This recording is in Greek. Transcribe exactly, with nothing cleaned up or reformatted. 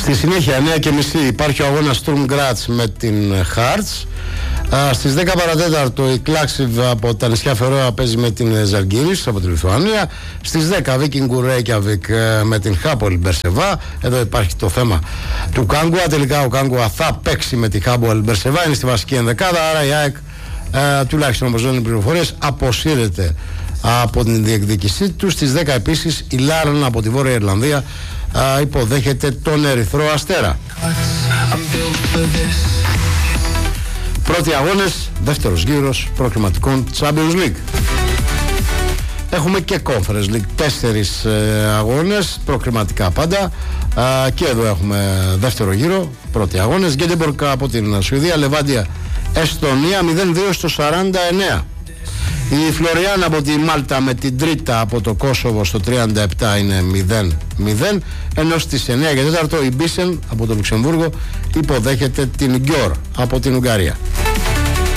Στη συνέχεια εννιά και μισή υπάρχει ο αγώνας Sturm Graz με την Hearts. Στις δέκα παρατέταρτο η Klaxiv από τα νησιά Φερόα παίζει με την Ζαλγκίρις από τη Λιθουανία. Στις δέκα Vikingur Reykjavik με την Hapoel Μπερσεβά. Εδώ υπάρχει το θέμα του Κάγκουα. Τελικά ο Κάγκουα θα παίξει με τη Hapoel Μπερσεβά, είναι στη βασική ενδεκάδα, άρα η ΑΕΚ ε, τουλάχιστον όπως λένε οι πληροφορίες αποσύρεται από την διεκδίκησή του. Στις δέκα επίσης η Λάρν από τη Βόρεια Ιρλανδία ε, υποδέχεται τον Ερυθρό Αστέρα. Πρώτοι αγώνες, δεύτερος γύρος προκριματικών Champions League. Έχουμε και Conference League, τέσσερις ε, αγώνες, προκριματικά πάντα. Α, και εδώ έχουμε δεύτερο γύρο, πρώτοι αγώνες. Γκέντεμπορκ από την Σουηδία, Λεβάντια Εστονία μηδέν δύο στο σαράντα εννέα. Η Φλωριάν από τη Μάλτα με την Τρίτα από το Κόσοβο στο τριάντα επτά είναι μηδέν μηδέν, ενώ στις εννιά και τέσσερα η Μπίσεν από το Λουξεμβούργο υποδέχεται την Γκιόρ από την Ουγγαρία.